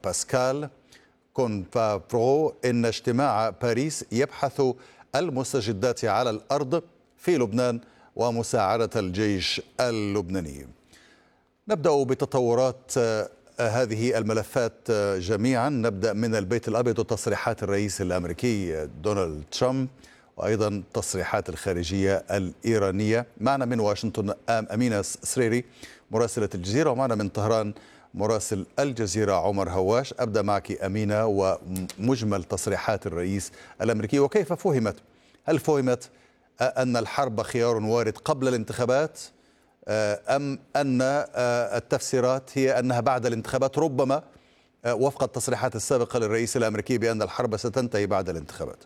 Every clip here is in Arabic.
باسكال كونفابرو إن اجتماع باريس يبحث المستجدات على الأرض في لبنان ومساعدة الجيش اللبناني. نبدأ بتطورات هذه الملفات جميعا. نبدأ من البيت الأبيض وتصريحات الرئيس الأمريكي دونالد ترامب، وأيضا تصريحات الخارجية الإيرانية. معنا من واشنطن أمينة سريري مراسلة الجزيرة، ومعنا من طهران مراسل الجزيرة عمر هواش. أبدأ معك أمينة، ومجمل تصريحات الرئيس الأمريكي وكيف فهمت؟ هل فهمت أن الحرب خيار وارد قبل الانتخابات، أم أن التفسيرات هي أنها بعد الانتخابات، ربما وفق التصريحات السابقة للرئيس الأمريكي بأن الحرب ستنتهي بعد الانتخابات؟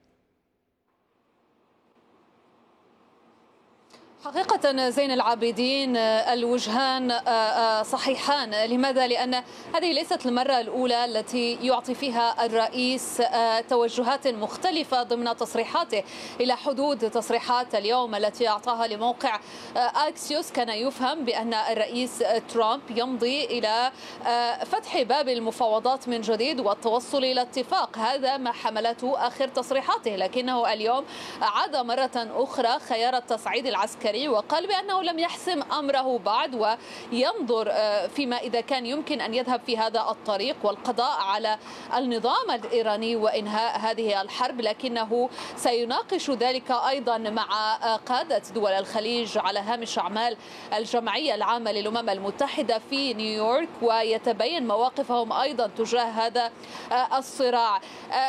حقيقة زين العابدين، الوجهان صحيحان. لماذا؟ لأن هذه ليست المرة الأولى التي يعطي فيها الرئيس توجهات مختلفة ضمن تصريحاته. إلى حدود تصريحات اليوم التي أعطاها لموقع أكسيوس، كان يفهم بأن الرئيس ترامب يمضي إلى فتح باب المفاوضات من جديد والتوصل إلى اتفاق. هذا ما حملته آخر تصريحاته، لكنه اليوم عاد مرة أخرى خيار التصعيد العسكري، وقال بأنه لم يحسم أمره بعد وينظر فيما إذا كان يمكن أن يذهب في هذا الطريق والقضاء على النظام الإيراني وإنهاء هذه الحرب، لكنه سيناقش ذلك أيضا مع قادة دول الخليج على هامش أعمال الجمعية العامة للأمم المتحدة في نيويورك، ويتبين مواقفهم أيضا تجاه هذا الصراع.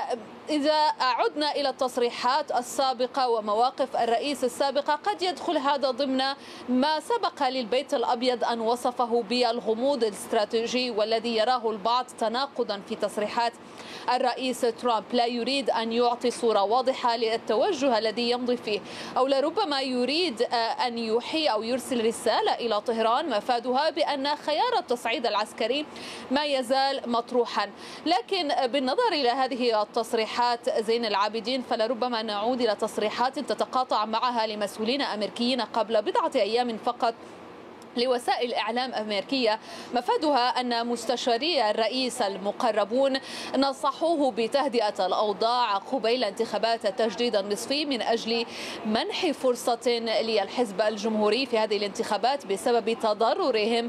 إذا عدنا إلى التصريحات السابقة ومواقف الرئيس السابقة، قد يدخل هذا ضمن ما سبق للبيت الأبيض أن وصفه بالغموض الاستراتيجي، والذي يراه البعض تناقضا في تصريحات الرئيس ترامب. لا يريد أن يعطي صورة واضحة للتوجه الذي يمضي فيه، أو لربما يريد أن يوحي أو يرسل رسالة إلى طهران مفادها بأن خيار التصعيد العسكري ما يزال مطروحا. لكن بالنظر إلى هذه التصريحات زين العابدين، فلربما نعود إلى تصريحات تتقاطع معها لمسؤولين أمريكيين قبل بضعة أيام فقط لوسائل إعلام أمريكية، مفادها أن مستشاري الرئيس المقربون نصحوه بتهدئة الأوضاع قبيل انتخابات التجديد النصفي من أجل منح فرصة للحزب الجمهوري في هذه الانتخابات بسبب تضررهم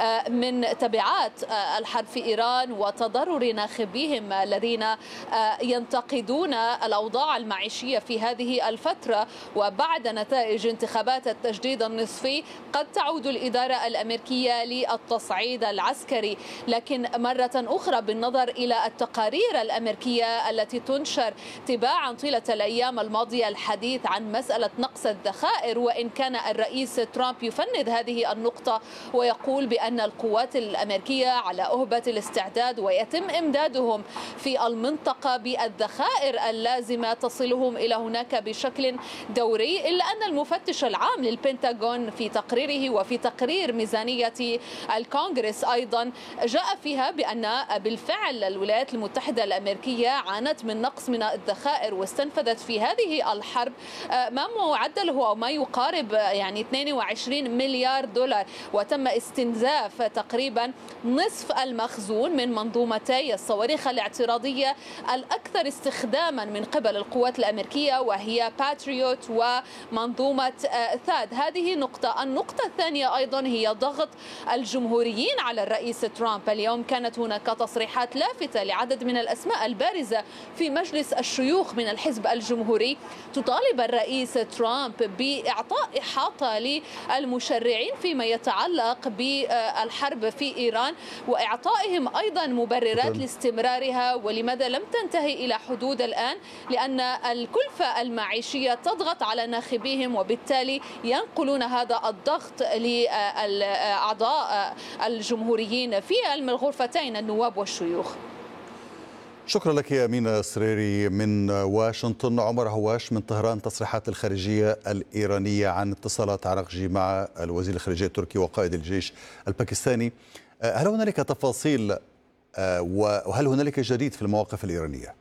من تبعات الحرب في إيران وتضرر ناخبيهم الذين ينتقدون الأوضاع المعيشية في هذه الفترة. وبعد نتائج انتخابات التجديد النصفي قد تعود الإدارة الأمريكية للتصعيد العسكري. لكن مرة أخرى بالنظر إلى التقارير الأمريكية التي تنشر تباعا طيلة الأيام الماضية الحديث عن مسألة نقص الذخائر، وإن كان الرئيس ترامب يفند هذه النقطة ويقول بأن القوات الأمريكية على أهبة الاستعداد ويتم إمدادهم في المنطقة بالذخائر اللازمة تصلهم إلى هناك بشكل دوري، إلا أن المفتش العام للبنتاغون في تقريره وفي تقرير ميزانية الكونغرس أيضا جاء فيها بأن بالفعل الولايات المتحدة الأمريكية عانت من نقص من الذخائر، واستنفذت في هذه الحرب ما معدله أو ما يقارب 22 مليار دولار، وتم استنزاف تقريبا نصف المخزون من منظومتي الصواريخ الاعتراضية الأكثر استخداما من قبل القوات الأمريكية، وهي باتريوت ومنظومة ثاد. هذه نقطة. النقطة الثانية أيضا هي ضغط الجمهوريين على الرئيس ترامب. اليوم كانت هناك تصريحات لافتة لعدد من الأسماء البارزة في مجلس الشيوخ من الحزب الجمهوري تطالب الرئيس ترامب بإعطاء إحاطة للمشرعين فيما يتعلق بالحرب في إيران، وإعطائهم أيضا مبررات لاستمرارها ولماذا لم تنتهي إلى حدود الآن، لأن الكلفة المعيشية تضغط على ناخبيهم، وبالتالي ينقلون هذا الضغط لأعضاء الجمهوريين في الغرفتين النواب والشيوخ. شكرا لك يا أمينة سريري من واشنطن. عمر هواش من طهران. تصريحات الخارجية الإيرانية عن اتصالات عرقجي مع الوزير الخارجية التركي وقائد الجيش الباكستاني. هل هنالك تفاصيل وهل هنالك جديد في المواقف الإيرانية؟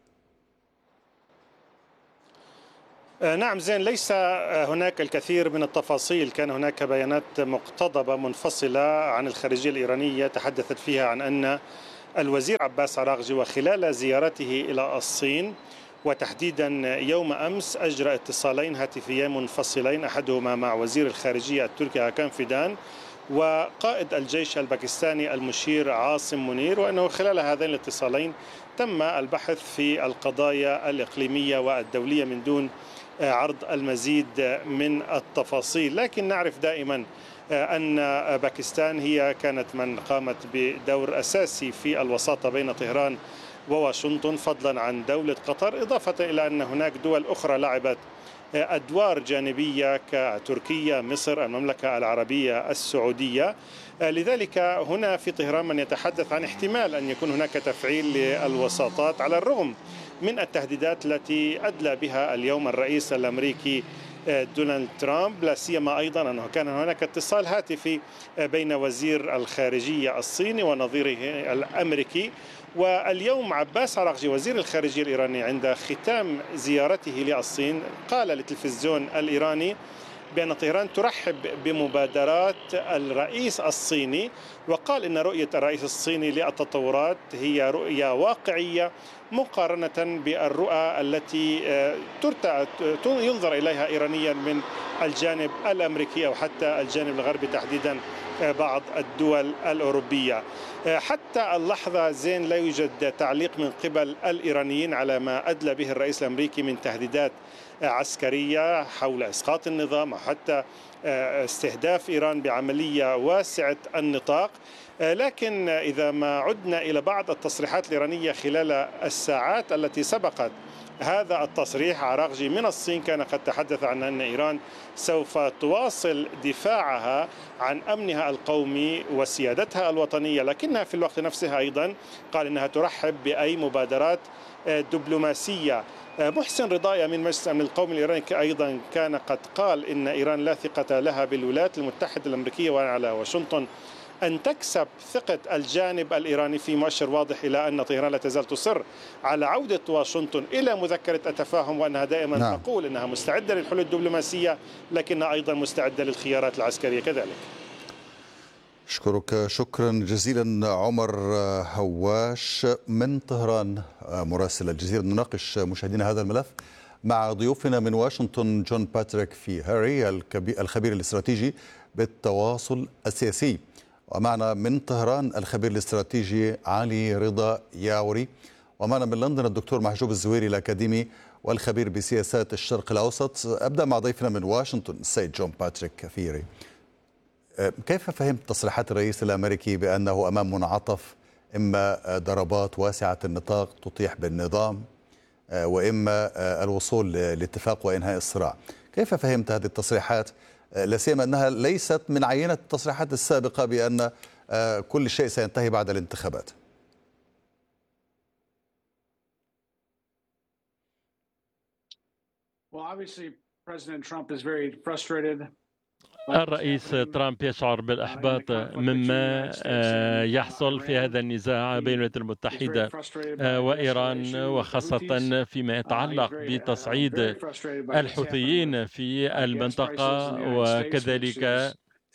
نعم زين، ليس هناك الكثير من التفاصيل. كان هناك بيانات مقتضبة منفصلة عن الخارجية الإيرانية تحدثت فيها عن أن الوزير عباس عراغجي وخلال زيارته إلى الصين وتحديدا يوم أمس أجرى اتصالين هاتفيين منفصلين، أحدهما مع وزير الخارجية التركي هاكان فيدان وقائد الجيش الباكستاني المشير عاصم منير، وأنه خلال هذين الاتصالين تم البحث في القضايا الإقليمية والدولية من دون عرض المزيد من التفاصيل. لكن نعرف دائما أن باكستان هي كانت من قامت بدور أساسي في الوساطة بين طهران وواشنطن فضلا عن دولة قطر، إضافة إلى أن هناك دول أخرى لعبت أدوار جانبية كتركيا، مصر، المملكة العربية السعودية. لذلك هنا في طهران من يتحدث عن احتمال أن يكون هناك تفعيل للوساطات على الرغم من التهديدات التي أدلى بها اليوم الرئيس الأمريكي دونالد ترامب، لا سيما أيضا أنه كان هناك اتصال هاتفي بين وزير الخارجية الصيني ونظيره الأمريكي. واليوم عباس عراغجي وزير الخارجية الإيراني عند ختام زيارته للصين قال للتلفزيون الإيراني بأن طهران ترحب بمبادرات الرئيس الصيني، وقال إن رؤية الرئيس الصيني للتطورات هي رؤية واقعية مقارنة بالرؤى التي ينظر إليها إيرانيا من الجانب الأمريكي أو حتى الجانب الغربي، تحديدا بعض الدول الأوروبية. حتى اللحظة زين لا يوجد تعليق من قبل الإيرانيين على ما أدلى به الرئيس الأمريكي من تهديدات عسكرية حول إسقاط النظام أو حتى استهداف إيران بعملية واسعة النطاق. لكن إذا ما عدنا إلى بعض التصريحات الإيرانية خلال الساعات التي سبقت هذا التصريح، عراغجي من الصين كان قد تحدث عن أن إيران سوف تواصل دفاعها عن أمنها القومي وسيادتها الوطنية، لكنها في الوقت نفسه أيضا قال أنها ترحب بأي مبادرات دبلوماسية. محسن رضايا من مجلس الأمن القومي الإيراني أيضا كان قد قال إن إيران لا ثقة لها بالولايات المتحدة الأمريكية وعلى واشنطن أن تكسب ثقة الجانب الإيراني، في مؤشر واضح إلى أن طهران لا تزال تصر على عودة واشنطن إلى مذكرة التفاهم، وأنها دائما تقول أنها مستعدة للحلول الدبلوماسية لكنها أيضا مستعدة للخيارات العسكرية كذلك. أشكرك شكرا جزيلا عمر هواش من طهران مراسل الجزيرة. نناقش مشاهدينا هذا الملف مع ضيوفنا من واشنطن جون باتريك في هاري الخبير الاستراتيجي بالتواصل السياسي، ومعنا من طهران الخبير الاستراتيجي علي رضا ياوري، ومعنا من لندن الدكتور محجوب الزويري الأكاديمي والخبير بسياسات الشرق الأوسط. أبدأ مع ضيفنا من واشنطن السيد جون باتريك كفيري. كيف فهمت تصريحات الرئيس الأمريكي بأنه أمام منعطف، إما ضربات واسعة النطاق تطيح بالنظام وإما الوصول لاتفاق وإنهاء الصراع؟ كيف فهمت هذه التصريحات، لا سيما أنها ليست من عينة التصريحات السابقة بأن كل شيء سينتهي بعد الانتخابات؟ الرئيس ترامب يشعر بالإحباط مما يحصل في هذا النزاع بين الولايات المتحدة وإيران، وخاصة فيما يتعلق بتصعيد الحوثيين في المنطقة، وكذلك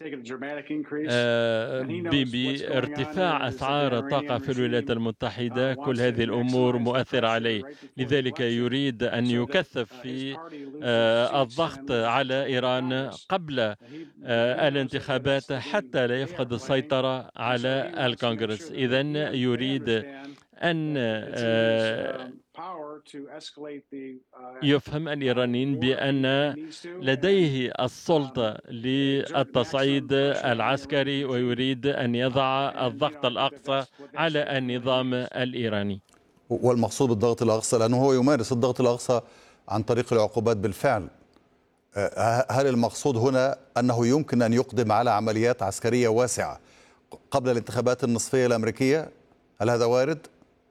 بارتفاع أسعار الطاقة في الولايات المتحدة. كل هذه الأمور مؤثرة عليه، لذلك يريد أن يكثف في الضغط على إيران قبل الانتخابات حتى لا يفقد السيطرة على الكونغرس. إذن يريد أن يفهم الإيرانيين بأن لديه السلطة للتصعيد العسكري، ويريد أن يضع الضغط الأقصى على النظام الإيراني. والمقصود بالضغط الأقصى لأنه هو يمارس الضغط الأقصى عن طريق العقوبات بالفعل. هل المقصود هنا أنه يمكن أن يقدم على عمليات عسكرية واسعة قبل الانتخابات النصفية الأمريكية؟ هل هذا وارد؟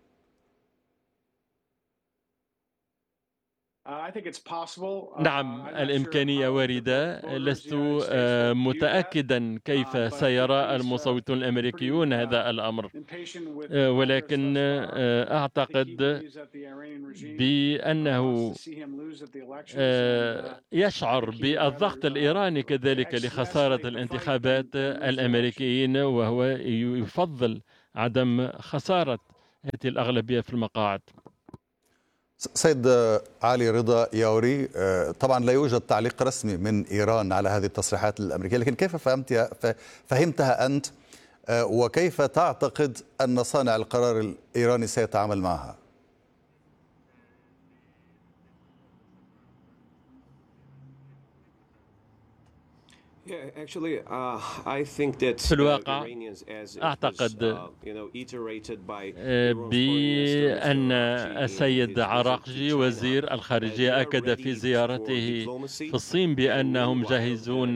نعم، الإمكانية واردة. لست متأكدا كيف سيرى المصوتون الأمريكيون هذا الأمر، ولكن أعتقد بأنه يشعر بالضغط الإيراني كذلك لخسارة الانتخابات الأمريكيين، وهو يفضل عدم خسارة هذه الأغلبية في المقاعد. سيد علي رضا ياوري، طبعا لا يوجد تعليق رسمي من إيران على هذه التصريحات الأمريكية، لكن كيف فهمتها أنت، وكيف تعتقد أن صانع القرار الإيراني سيتعامل معها؟ في الواقع أعتقد بأن السيد عراقجي وزير الخارجية أكد في زيارته في الصين بأنهم جاهزون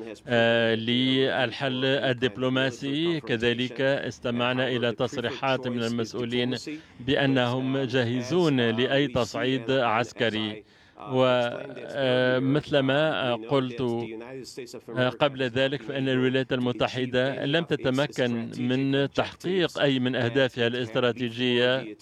للحل الدبلوماسي. كذلك استمعنا إلى تصريحات من المسؤولين بأنهم جاهزون لأي تصعيد عسكري. ومثلما قلت قبل ذلك فإن الولايات المتحدة لم تتمكن من تحقيق أي من أهدافها الاستراتيجية،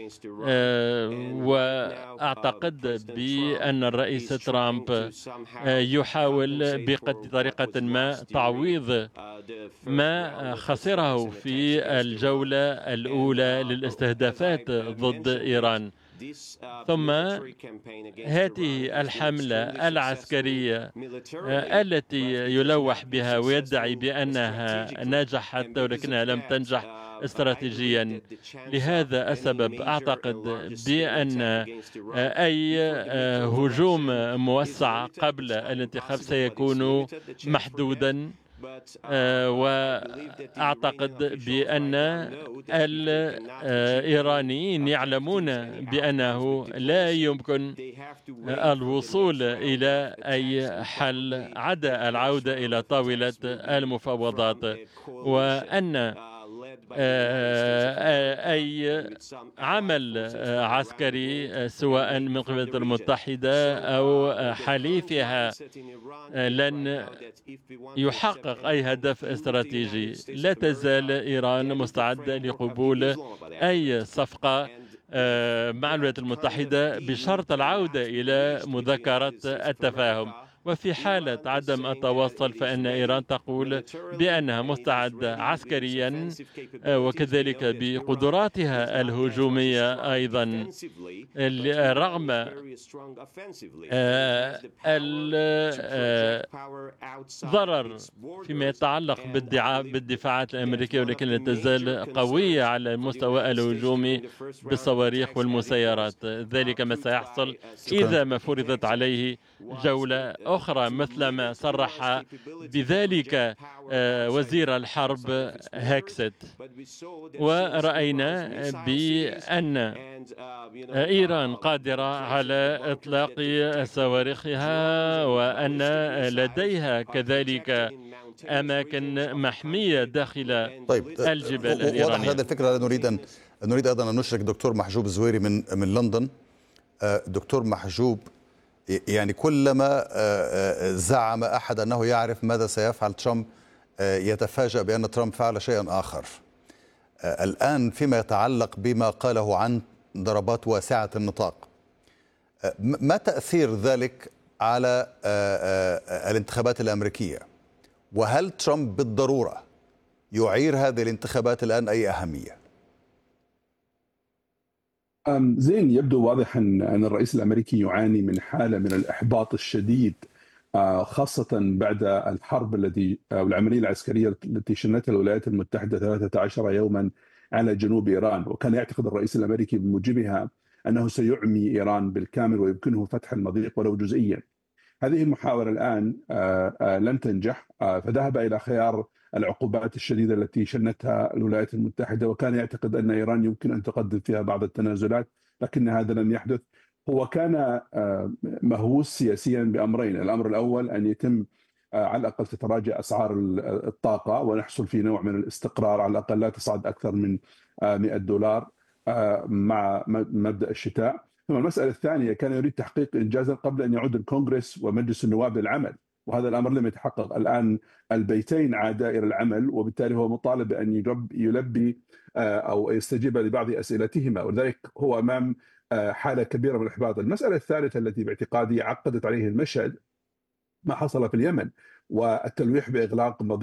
وأعتقد بأن الرئيس ترامب يحاول بطريقة ما تعويض ما خسره في الجولة الأولى للاستهدافات ضد إيران. ثم هذه الحملة العسكرية التي يلوح بها ويدعي بأنها نجحت ولكنها لم تنجح استراتيجيا. لهذا السبب أعتقد بأن أي هجوم موسع قبل الانتخاب سيكون محدودا، وأعتقد بأن الإيرانيين يعلمون بأنه لا يمكن الوصول إلى أي حل عدا العودة إلى طاولة المفاوضات، وأن أي عمل عسكري سواء من قبل الولايات المتحدة أو حليفها لن يحقق أي هدف استراتيجي. لا تزال إيران مستعدة لقبول أي صفقة مع الولايات المتحدة بشرط العودة إلى مذكرة التفاهم، وفي حالة عدم التوصل فإن إيران تقول بأنها مستعدة عسكريا وكذلك بقدراتها الهجومية أيضا، رغم الضرر فيما يتعلق بالدفاعات الأمريكية، ولكن لا تزال قوية على المستوى الهجومي بالصواريخ والمسيرات. ذلك ما سيحصل إذا ما فرضت عليه جولة أخرى، مثلما صرح بذلك وزير الحرب هيكست. ورأينا بأن إيران قادرة على إطلاق صواريخها، وأن لديها كذلك أماكن محمية داخل الجبال الإيرانية. واضح هذه الفكرة. نريد أيضا أن نشرك دكتور محجوب الزويري من لندن. دكتور محجوب، يعني كلما زعم أحد أنه يعرف ماذا سيفعل ترامب يتفاجأ بأن ترامب فعل شيئا آخر. الآن فيما يتعلق بما قاله عن ضربات واسعة النطاق، ما تأثير ذلك على الانتخابات الأمريكية؟ وهل ترامب بالضرورة يعير هذه الانتخابات الآن أي أهمية؟ زين، يبدو واضحا أن الرئيس الأمريكي يعاني من حالة من الإحباط الشديد، خاصة بعد الحرب والعملية العسكرية التي شنتها الولايات المتحدة 13 يوما على جنوب إيران، وكان يعتقد الرئيس الأمريكي بموجبها أنه سيعمي إيران بالكامل ويمكنه فتح المضيق ولو جزئيا. هذه المحاولة الآن لن تنجح، فذهب إلى خيار العقوبات الشديدة التي شنتها الولايات المتحدة، وكان يعتقد أن إيران يمكن أن تقدم فيها بعض التنازلات، لكن هذا لن يحدث. هو كان مهووس سياسيا بأمرين: الأمر الأول أن يتم على الأقل تتراجع أسعار الطاقة ونحصل في نوع من الاستقرار، على الأقل لا تصعد أكثر من $100 مع مبدأ الشتاء. ثم المسألة الثانية، كان يريد تحقيق إنجازا قبل أن يعود الكونغرس ومجلس النواب للعمل، وهذا الأمر لم يتحقق. الآن البيتين عادا إلى العمل، وبالتالي هو مطالب بأن يلبي أو يستجيب لبعض أسئلتهما، ولذلك هو أمام حالة كبيرة من الإحباط. المسألة الثالثة التي باعتقادي عقدت عليه المشهد ما حصل في اليمن والتلويح بإغلاق مضيق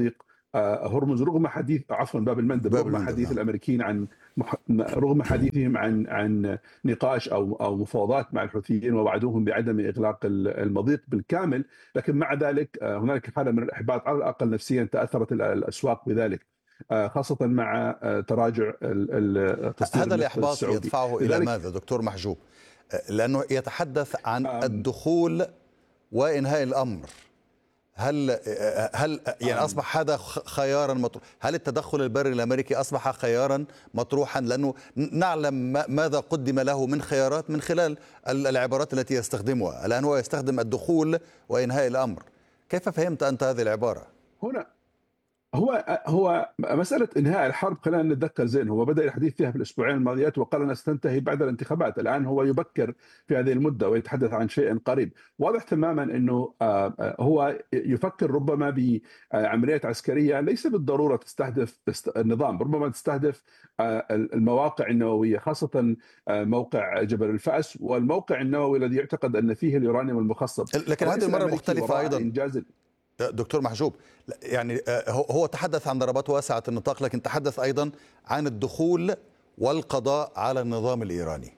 هرمز رغم حديث باب المندب رغم حديث نعم. الامريكيين رغم حديثهم عن نقاش او مفاوضات مع الحوثيين ووعدوهم بعدم اغلاق المضيق بالكامل، لكن مع ذلك هنالك حاله من الاحباط على الاقل نفسيا تاثرت الاسواق بذلك، خاصه مع تراجع تصدير هذا الإحباط السعودي. يدفعه إلى ماذا دكتور محجوب؟ لأنه يتحدث عن الدخول وإنهاء الأمر. هل يعني أصبح هذا خيارا مطروح؟ هل التدخل البري الأمريكي أصبح خيارا مطروحا؟ لأنه نعلم ماذا قدم له من خيارات من خلال العبارات التي يستخدمها. الآن هو يستخدم الدخول وإنهاء الأمر. كيف فهمت أنت هذه العبارة؟ هنا هو مسألة إنهاء الحرب، خلينا نتذكر زين، هو بدأ الحديث فيها في الأسبوعين الماضيات وقال أنها ستنتهي بعد الانتخابات. الآن هو يبكر في هذه المدة ويتحدث عن شيء قريب. واضح تماما أنه هو يفكر ربما بعملية عسكرية ليس بالضرورة تستهدف النظام، ربما تستهدف المواقع النووية، خاصة موقع جبل الفأس والموقع النووي الذي يعتقد أن فيه اليورانيوم المخصب. لكن هذه المرة مختلفة أيضا دكتور محجوب. يعني هو تحدث عن ضربات واسعة النطاق، لكن تحدث أيضا عن الدخول والقضاء على النظام الإيراني.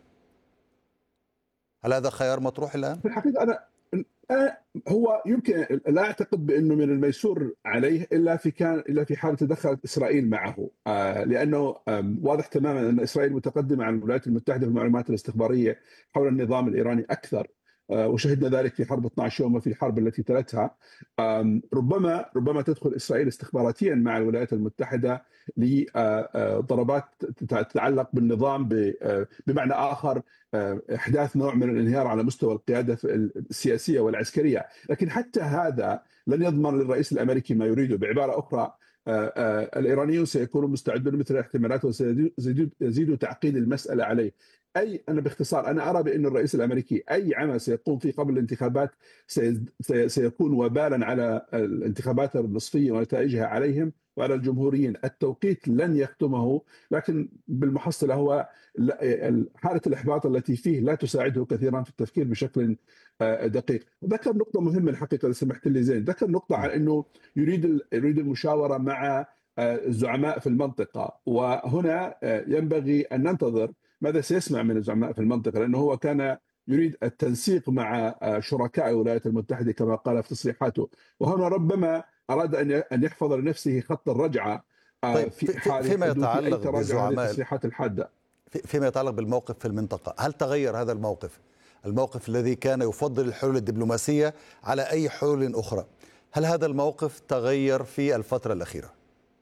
هل هذا خيار مطروح الآن؟ في الحقيقة أنا هو يمكن لا أعتقد بأنه من الميسور عليه إلا في حال تدخلت إسرائيل معه، لأنه واضح تماما أن إسرائيل متقدمة عن الولايات المتحدة في المعلومات الاستخبارية حول النظام الإيراني أكثر، وشهدنا ذلك في حرب 12 يوم وفي الحرب التي تلتها. ربما تدخل إسرائيل استخباراتيا مع الولايات المتحدة لضربات تتعلق بالنظام، بمعنى آخر إحداث نوع من الانهيار على مستوى القيادة السياسية والعسكرية. لكن حتى هذا لن يضمن للرئيس الأمريكي ما يريده. بعبارة أخرى، الإيرانيون سيكونوا مستعدون مثل الاحتمالات وسيزيدوا تعقيد المسألة عليه. أنا باختصار أنا أرى بأن الرئيس الأمريكي أي عمل سيقوم فيه قبل الانتخابات سيكون وبالا على الانتخابات النصفية ونتائجها عليهم وعلى الجمهوريين. التوقيت لن يختمه، لكن بالمحصلة هو حالة الإحباط التي فيه لا تساعده كثيرا في التفكير بشكل دقيق. ذكر نقطة مهمة الحقيقة إذا سمحت لي زين، ذكر نقطة عن أنه يريد المشاورة مع الزعماء في المنطقة، وهنا ينبغي أن ننتظر ماذا سيسمع من الزعماء في المنطقة، لأنه هو كان يريد التنسيق مع شركاء الولايات المتحدة كما قال في تصريحاته، وهنا ربما أراد أن يحفظ لنفسه خط الرجعة في حال فيما يتعلق بالزعماء التصريحات الحادة. فيما يتعلق بالموقف في المنطقة، هل تغير هذا الموقف الذي كان يفضل الحلول الدبلوماسية على أي حلول أخرى؟ هل هذا الموقف تغير في الفترة الأخيرة؟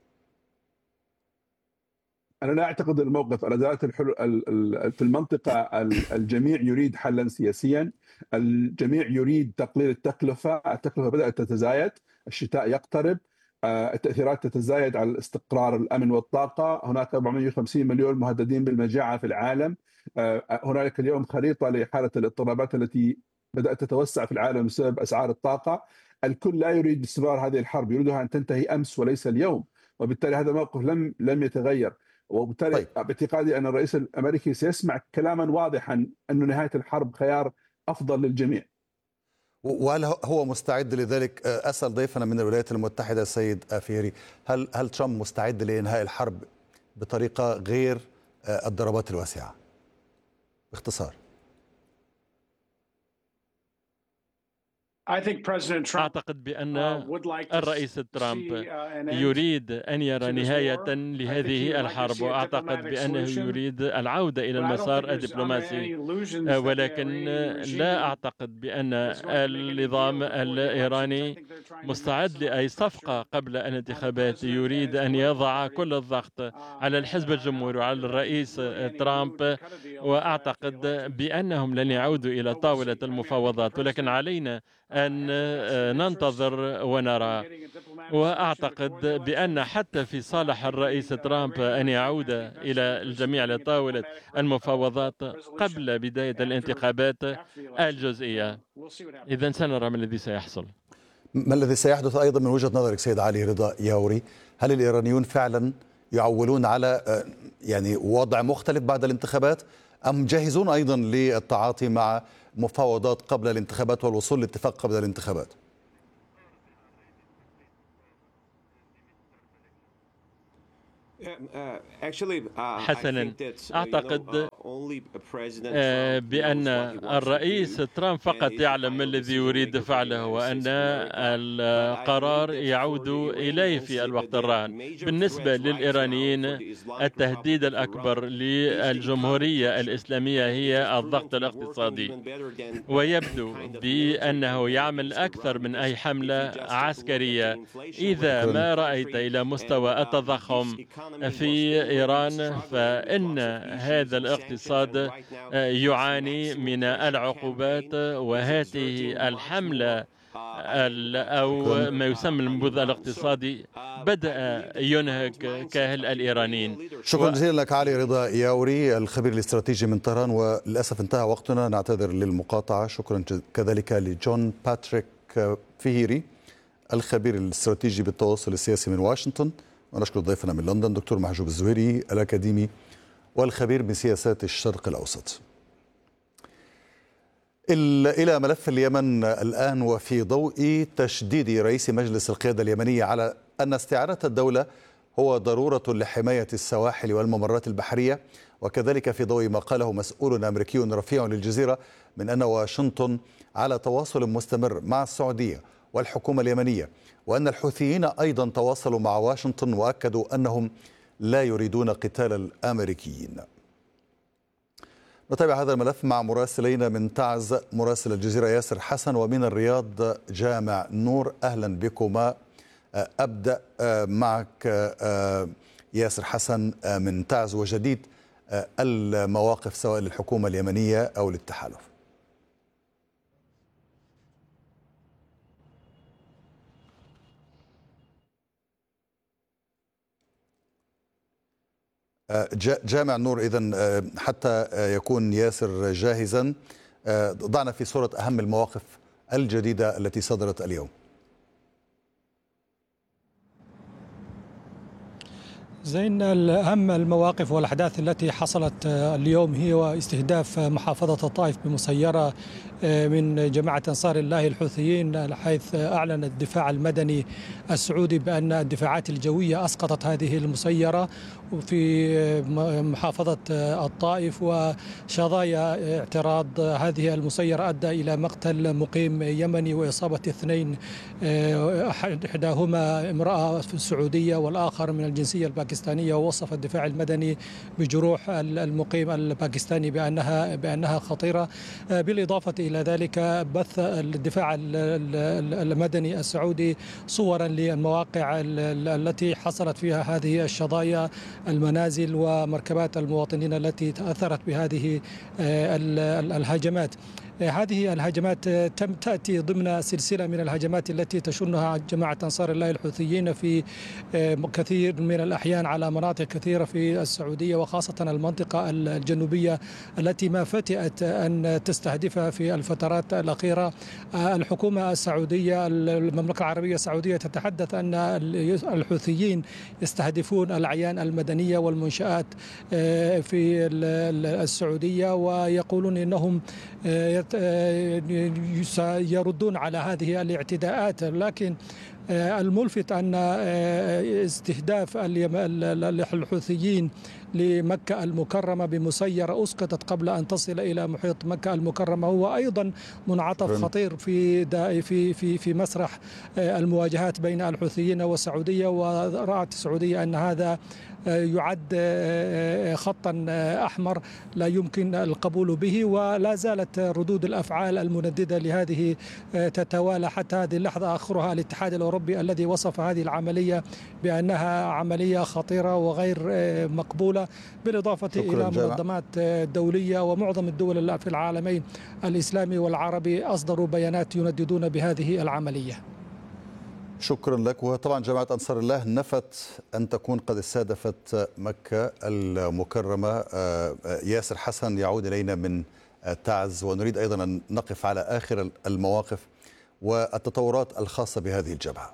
أنا لا أعتقد الموقف على ذات الحلول في المنطقة. الجميع يريد حلا سياسيا، الجميع يريد تقليل التكلفة بدأت تتزايد، الشتاء يقترب، التأثيرات تتزايد على الاستقرار، الأمن والطاقة. هناك 450 مليون مهددين بالمجاعة في العالم. هنالك اليوم خريطة لحالة الاضطرابات التي بدأت تتوسع في العالم بسبب أسعار الطاقة. الكل لا يريد استمرار هذه الحرب، يريدها أن تنتهي أمس وليس اليوم، وبالتالي هذا الموقف لم يتغير. وبالتالي باعتقادي أن الرئيس الأمريكي سيسمع كلاما واضحا أن نهاية الحرب خيار أفضل للجميع. وهل هو مستعد لذلك؟ أسأل ضيفنا من الولايات المتحدة السيد أفيري، هل ترامب مستعد لإنهاء الحرب بطريقة غير الضربات الواسعة؟ باختصار. أعتقد بأن الرئيس ترامب يريد أن يرى نهاية لهذه الحرب، وأعتقد بأنه يريد العودة إلى المسار الدبلوماسي، ولكن لا أعتقد بأن النظام الإيراني مستعد لأي صفقة قبل الانتخابات. يريد أن يضع كل الضغط على الحزب الجمهوري وعلى الرئيس ترامب، وأعتقد بأنهم لن يعودوا إلى طاولة المفاوضات، ولكن علينا أن ننتظر ونرى. وأعتقد بأن حتى في صالح الرئيس ترامب أن يعود إلى الجميع لطاولة المفاوضات قبل بداية الانتخابات الجزئية. إذن سنرى ما الذي سيحصل. ما الذي سيحدث أيضا من وجهة نظرك سيد علي رضا ياوري؟ هل الإيرانيون فعلا يعولون على يعني وضع مختلف بعد الانتخابات، أم جاهزون أيضا للتعاطي مع مفاوضات قبل الانتخابات والوصول لاتفاق قبل الانتخابات؟ حسنا، أعتقد بأن الرئيس ترامب فقط يعلم ما الذي يريد فعله، وأن القرار يعود إليه في الوقت الراهن. بالنسبة للإيرانيين، التهديد الأكبر للجمهورية الإسلامية هي الضغط الاقتصادي، ويبدو بأنه يعمل أكثر من أي حملة عسكرية. إذا ما رأيت إلى مستوى التضخم في إيران فإن هذا الاقتصاد يعاني من العقوبات، وهذه الحملة أو ما يسمى النبوذ الاقتصادي بدأ ينهك كاهل الإيرانيين. شكرا جزيلا لك علي رضا ياوري، الخبير الاستراتيجي من طهران، وللأسف انتهى وقتنا، نعتذر للمقاطعة. شكرا كذلك لجون باتريك فيهيري، الخبير الاستراتيجي بالتواصل السياسي من واشنطن، ونشكر ضيفنا من لندن دكتور محجوب الزهيري الأكاديمي والخبير بسياسات الشرق الأوسط. إلى ملف اليمن الآن، وفي ضوء تشديد رئيس مجلس القيادة اليمنية على أن استعادة الدولة هو ضرورة لحماية السواحل والممرات البحرية، وكذلك في ضوء ما قاله مسؤول أمريكي رفيع للجزيرة من أن واشنطن على تواصل مستمر مع السعودية والحكومة اليمنية، وأن الحوثيين أيضا تواصلوا مع واشنطن وأكدوا أنهم لا يريدون قتال الأمريكيين. نتابع هذا الملف مع مراسلين من تعز، مراسل الجزيرة ياسر حسن، ومن الرياض جامع نور. أهلا بكما. أبدأ معك ياسر حسن من تعز، وجديد المواقف سواء للحكومة اليمنية أو للتحالف. جامع نور، إذن حتى يكون ياسر جاهزا، ضعنا في صورة أهم المواقف الجديدة التي صدرت اليوم. زين، أهم المواقف والأحداث التي حصلت اليوم هي استهداف محافظة الطائف بمسيرة من جماعة أنصار الله الحوثيين، حيث أعلن الدفاع المدني السعودي بأن الدفاعات الجوية أسقطت هذه المسيرة في محافظة الطائف، وشظايا اعتراض هذه المسيرة أدى إلى مقتل مقيم يمني وإصابة اثنين، إحداهما امرأة سعودية والآخر من الجنسية الباكستانية. ووصف الدفاع المدني بجروح المقيم الباكستاني بأنها خطيرة. بالإضافة إلى ذلك بث الدفاع المدني السعودي صورا للمواقع التي حصلت فيها هذه الشظايا، المنازل ومركبات المواطنين التي تأثرت بهذه الهجمات. هذه الهجمات تأتي ضمن سلسلة من الهجمات التي تشنها جماعة أنصار الله الحوثيين في كثير من الأحيان على مناطق كثيرة في السعودية، وخاصة المنطقة الجنوبية التي ما فتئت أن تستهدفها في الفترات الأخيرة. الحكومة السعودية، المملكة العربية السعودية، تتحدث أن الحوثيين يستهدفون الأعيان المدنية والمنشآت في السعودية، ويقولون إنهم يردون على هذه الاعتداءات. لكن الملفت أن استهداف الحوثيين لمكة المكرمة بمسيرة أسقطت قبل أن تصل إلى محيط مكة المكرمة هو أيضا منعطف خطير في مسرح المواجهات بين الحوثيين والسعودية. ورأت السعودية أن هذا يعد خطا أحمر لا يمكن القبول به، ولا زالت ردود الأفعال المنددة لهذه تتوالى حتى هذه اللحظة. آخرها الاتحاد الأوروبي الذي وصف هذه العملية بأنها عملية خطيرة وغير مقبولة، بالإضافة إلى منظمات دولية ومعظم الدول في العالمين الإسلامي والعربي أصدروا بيانات ينددون بهذه العملية. شكرا لك. وطبعا جماعة أنصار الله نفت أن تكون قد استهدفت مكة المكرمة. ياسر حسن يعود إلينا من تعز، ونريد أيضا أن نقف على آخر المواقف والتطورات الخاصة بهذه الجبهة.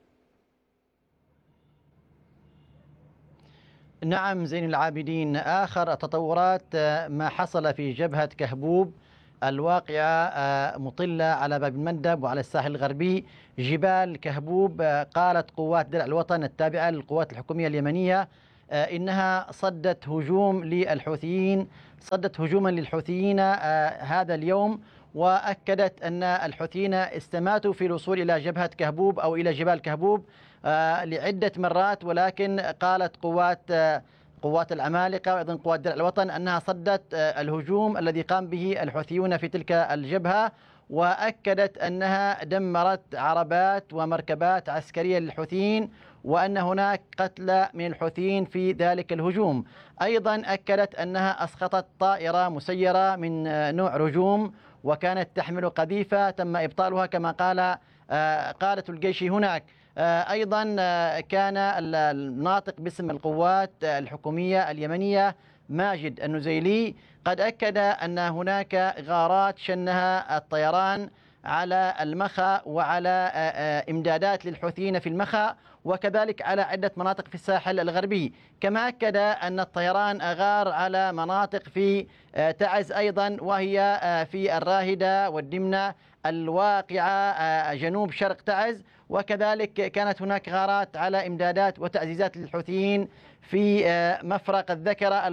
نعم زين العابدين، آخر التطورات ما حصل في جبهة كهبوب الواقعة مطلة على باب المندب وعلى الساحل الغربي. جبال كهبوب قالت قوات درع الوطن التابعة للقوات الحكومية اليمنية إنها صدت هجوم للحوثيين، صدت هجوما للحوثيين هذا اليوم، وأكدت أن الحوثيين استماتوا في الوصول إلى جبهة كهبوب أو إلى جبال كهبوب لعدة مرات، ولكن قالت قوات العمالقة وأيضا قوات درع الوطن أنها صدت الهجوم الذي قام به الحوثيون في تلك الجبهة، وأكدت أنها دمرت عربات ومركبات عسكرية للحوثيين وأن هناك قتلى من الحوثيين في ذلك الهجوم. أيضا أكدت أنها أسقطت طائرة مسيرة من نوع رجوم وكانت تحمل قذيفة تم إبطالها كما قال قادة الجيش هناك. أيضا كان الناطق باسم القوات الحكومية اليمنية ماجد النزيلي قد أكد أن هناك غارات شنها الطيران على المخا وعلى إمدادات للحوثيين في المخا وكذلك على عدة مناطق في الساحل الغربي. كما أكد أن الطيران أغار على مناطق في تعز أيضا وهي في الراهدة والدمنة الواقعة جنوب شرق تعز، وكذلك كانت هناك غارات على إمدادات وتعزيزات للحوثيين في مفرق الذكرة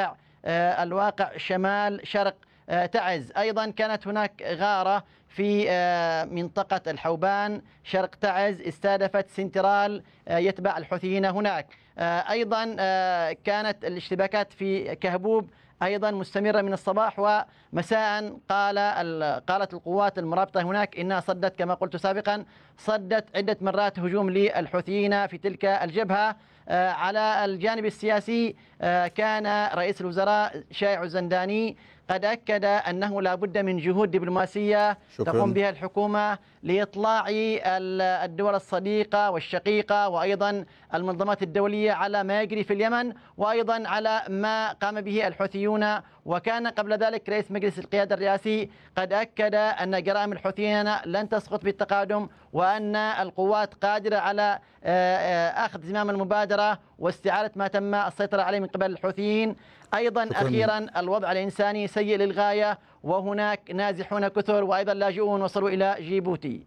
الواقع شمال شرق تعز. أيضا كانت هناك غارة في منطقة الحوبان شرق تعز استهدفت سنترال يتبع الحوثيين هناك. أيضا كانت الاشتباكات في كهبوب أيضا مستمرة من الصباح ومساء. قالت القوات المرابطة هناك إنها صدت كما قلت سابقا، صدت عدة مرات هجوم للحوثيين في تلك الجبهة. على الجانب السياسي كان رئيس الوزراء شائع الزنداني قد أكد أنه لا بد من جهود دبلوماسية تقوم بها الحكومة لإطلاع الدول الصديقة والشقيقة وأيضا المنظمات الدولية على ما يجري في اليمن وأيضا على ما قام به الحوثيون. وكان قبل ذلك رئيس مجلس القيادة الرئاسي قد أكد أن جرائم الحوثيين لن تسقط بالتقادم وأن القوات قادرة على أخذ زمام المبادرة واستعادة ما تم السيطرة عليه من قبل الحوثيين. أيضا أخيرا الوضع الإنساني سيء للغاية وهناك نازحون كثر وأيضا لاجئون وصلوا إلى جيبوتي.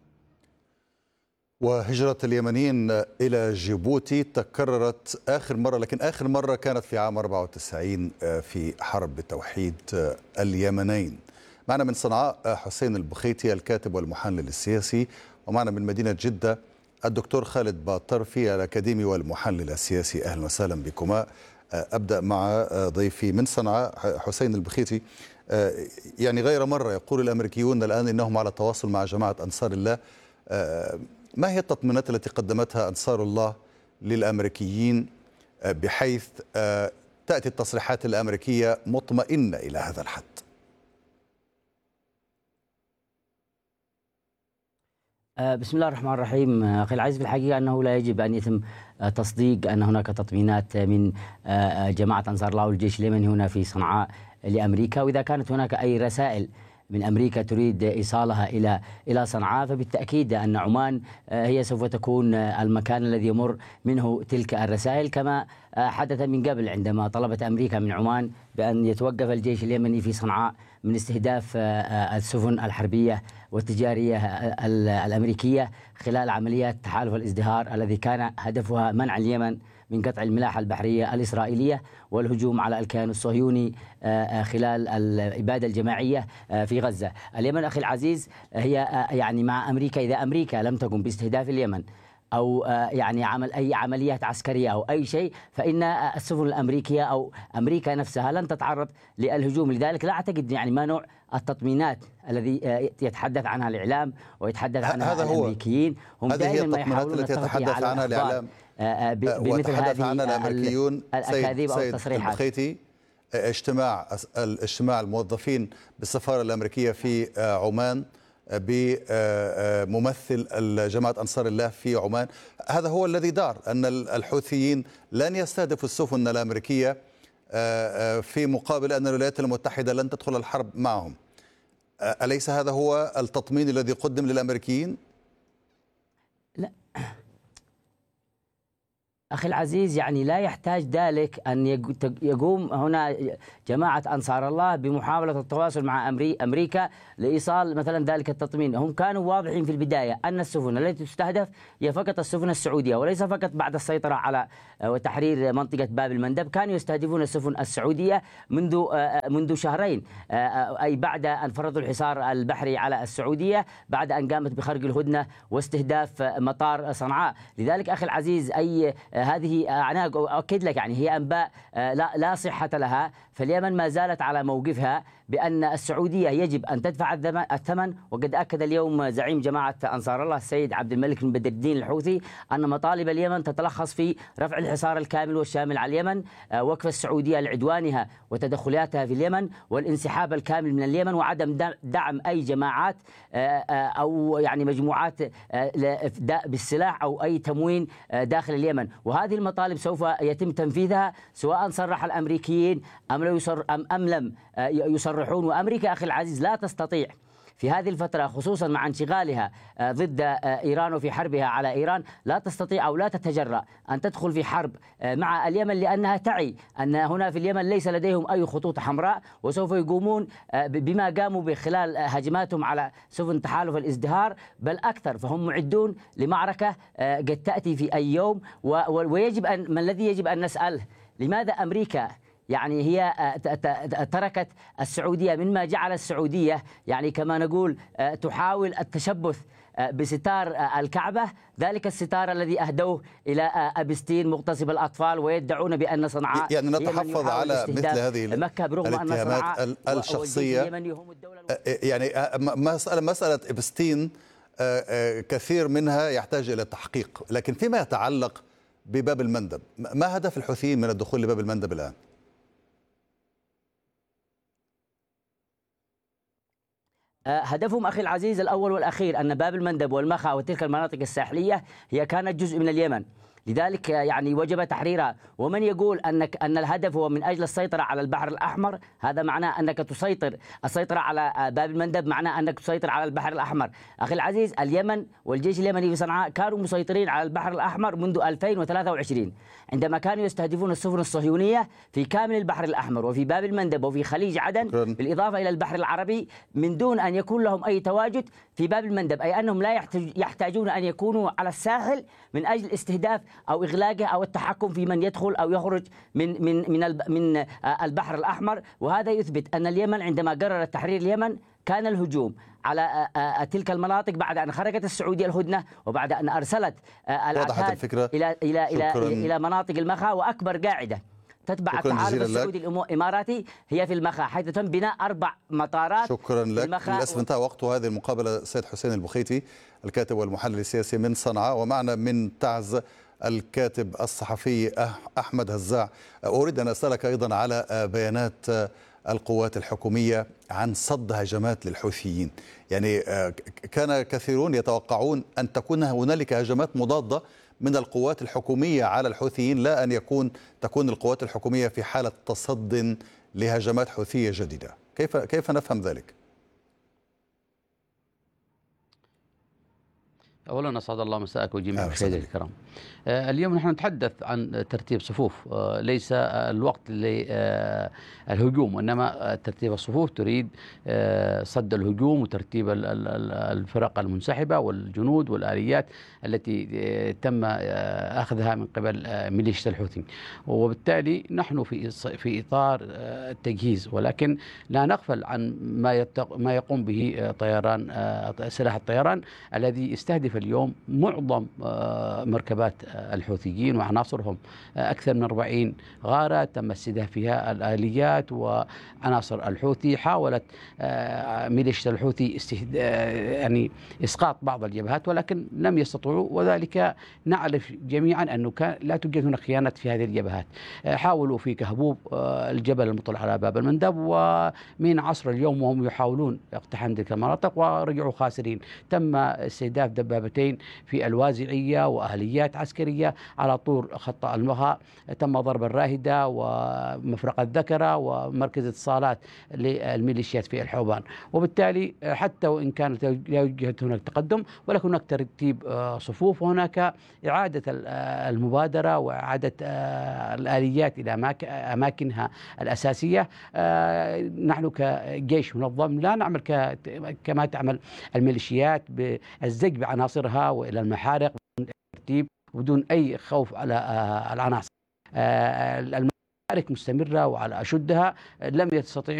وهجرة اليمنيين إلى جيبوتي تكررت آخر مرة كانت في عام 94 في حرب توحيد اليمنين. معنا من صنعاء حسين البخيتي الكاتب والمحلل السياسي، ومعنا من مدينة جدة الدكتور خالد باطرفي الأكاديمي والمحلل السياسي. أهلا وسهلا بكما. أبدأ مع ضيفي من صنعاء حسين البخيتي. يعني غير مرة يقول الأمريكيون الآن إنهم على تواصل مع جماعة أنصار الله. ما هي التطمينات التي قدمتها أنصار الله للأمريكيين بحيث تأتي التصريحات الأمريكية مطمئنة إلى هذا الحد؟ بسم الله الرحمن الرحيم. أخي العزيز، في الحقيقة أنه لا يجب أن يتم تصديق أن هناك تطمينات من جماعة أنصار الله والجيش اليمني هنا في صنعاء لأمريكا، وإذا كانت هناك أي رسائل من أمريكا تريد إيصالها إلى صنعاء فبالتأكيد أن عمان هي سوف تكون المكان الذي يمر منه تلك الرسائل، كما حدث من قبل عندما طلبت أمريكا من عمان بأن يتوقف الجيش اليمني في صنعاء من استهداف السفن الحربية والتجارية الأمريكية خلال عمليات تحالف الازدهار الذي كان هدفها منع اليمن من قطع الملاحة البحرية الإسرائيلية والهجوم على الكيان الصهيوني خلال الإبادة الجماعية في غزة. اليمن أخي العزيز هي يعني مع أمريكا، إذا أمريكا لم تقم باستهداف اليمن أو يعني عمل أي عمليات عسكرية أو أي شيء فإن السفن الأمريكية أو أمريكا نفسها لن تتعرض للهجوم. لذلك لا أعتقد يعني ما نوع التطمينات الذي يتحدث عنها الإعلام ويتحدث عنها الأمريكيين. هم دائما ما يحاولون التي يتحدث عنها الإعلام بمثل هذه الأمريكيون. الأكاذيب أو التصريحات. البخيتي، اجتماع الموظفين بالسفارة الأمريكية في عمان بممثل جماعة أنصار الله في عمان، هذا هو الذي دار أن الحوثيين لن يستهدفوا السفن الأمريكية في مقابل أن الولايات المتحدة لن تدخل الحرب معهم. أليس هذا هو التطمين الذي قدم للأمريكيين؟ لا، أخي العزيز، يعني لا يحتاج ذلك أن يقوم هنا جماعة أنصار الله بمحاولة التواصل مع أمريكا لإيصال مثلا ذلك التطمين. هم كانوا واضحين في البداية أن السفن التي تستهدف هي فقط السفن السعودية، وليس فقط بعد السيطرة على وتحرير منطقة باب المندب. كانوا يستهدفون السفن السعودية منذ شهرين، أي بعد أن فرضوا الحصار البحري على السعودية، بعد أن قامت بخرق الهدنة واستهداف مطار صنعاء. لذلك أخي العزيز، هذه أنا أؤكد لك يعني هي أنباء لا صحة لها. فاليمن ما زالت على موقفها بأن السعودية يجب أن تدفع الثمن. وقد أكد اليوم زعيم جماعة أنصار الله السيد عبد الملك بن بدر الدين الحوثي أن مطالب اليمن تتلخص في رفع الحصار الكامل والشامل على اليمن، وقف السعودية لعدوانها وتدخلاتها في اليمن، والانسحاب الكامل من اليمن، وعدم دعم أي جماعات أو يعني مجموعات لإفداء بالسلاح أو أي تموين داخل اليمن. وهذه المطالب سوف يتم تنفيذها سواء صرح الأمريكيين أم لم يصرحون. وأمريكا أخي العزيز لا تستطيع في هذه الفترة، خصوصا مع انشغالها ضد إيران وفي حربها على إيران، لا تستطيع أو لا تتجرأ أن تدخل في حرب مع اليمن، لأنها تعي أن هنا في اليمن ليس لديهم أي خطوط حمراء، وسوف يقومون بما قاموا بخلال هجماتهم على سفن تحالف الازدهار بل أكثر. فهم معدون لمعركة قد تأتي في أي يوم. ويجب ما الذي يجب أن نسأله، لماذا أمريكا يعني هي تركت السعودية مما جعل السعودية يعني كما نقول تحاول التشبث بستار الكعبة، ذلك الستار الذي أهدوه إلى أبستين مغتصب الأطفال، ويدعون بأن صنعاء يعني نتحفظ على مثل هذه مكة برغم أن صنعاء الشخصية. يعني مسألة أبستين كثير منها يحتاج إلى تحقيق، لكن فيما يتعلق بباب المندب، ما هدف الحوثيين من الدخول لباب المندب الآن؟ هدفهم أخي العزيز الأول والأخير أن باب المندب والمخا وتلك المناطق الساحلية هي كانت جزء من اليمن، لذلك يعني وجب تحريرها. ومن يقول أن الهدف هو من أجل السيطرة على البحر الأحمر، هذا معناه أنك السيطرة على باب المندب معناه أنك تسيطر على البحر الأحمر. أخي العزيز، اليمن والجيش اليمني في صنعاء كانوا مسيطرين على البحر الأحمر منذ 2023 عندما كانوا يستهدفون السفن الصهيونية في كامل البحر الأحمر وفي باب المندب وفي خليج عدن، بالإضافة إلى البحر العربي، من دون أن يكون لهم أي تواجد في باب المندب، أي أنهم لا يحتاجون أن يكونوا على الساحل من أجل استهداف أو إغلاقه أو التحكم في من يدخل أو يخرج من البحر الأحمر. وهذا يثبت أن اليمن عندما قررت تحرير اليمن كان الهجوم على تلك المناطق بعد أن خرجت السعودية الهدنة، وبعد أن أرسلت العتاد إلى مناطق المخا. وأكبر قاعدة تتبع التحالف السعودي الإماراتي هي في المخا، حيث تم بناء 4 مطارات. شكرا لك. للأسف انتهى وقت هذه المقابلة. سيد حسين البخيتي، الكاتب والمحلل السياسي من صنعاء، ومعنا من تعز الكاتب الصحفي أحمد هزاع. أريد أن أسألك أيضا على بيانات القوات الحكومية عن صد هجمات للحوثيين. يعني كان كثيرون يتوقعون أن تكون هنالك هجمات مضادة من القوات الحكومية على الحوثيين، لا أن تكون القوات الحكومية في حالة تصد لهجمات حوثية جديدة. كيف نفهم ذلك؟ أولا أسعد الله مساءك وجميع المشاهدين الكرام. اليوم نحن نتحدث عن ترتيب صفوف، ليس الوقت للهجوم، وإنما ترتيب الصفوف تريد صد الهجوم وترتيب الفرق المنسحبة والجنود والآليات التي تم أخذها من قبل ميليشيا الحوثي. وبالتالي نحن في إطار التجهيز، ولكن لا نغفل عن ما يقوم به سلاح الطيران الذي يستهدف اليوم معظم مركبات الحوثيين وعناصرهم. أكثر من 40 غارة تم استهدافها الآليات وعناصر الحوثي. حاولت ميليشيا الحوثي يعني إسقاط بعض الجبهات، ولكن لم يستطيعوا، وذلك نعرف جميعا أنه لا توجد هناك خيانة في هذه الجبهات. حاولوا في كهبوب الجبل المطل على باب المندب ومن عصر اليوم وهم يحاولون اقتحام تلك المناطق ورجعوا خاسرين. تم استهداف دبابة منظومتين في الوازعية وآليات عسكرية على طول خط المها. تم ضرب الراهدة ومفرق الذكرة ومركز اتصالات للميليشيات في الحوبان، وبالتالي حتى وإن كانت لا يوجد هناك تقدم ولكن هناك ترتيب صفوف، وهناك إعادة المبادرة وإعادة الآليات إلى أماكنها الأساسية. نحن كجيش منظم لا نعمل كما تعمل الميليشيات بالزج بعناصرها وإلى المحارق بدون ترتيب وبدون أي خوف على العناصر. المحارك مستمرة وعلى أشدها، لم يستطيع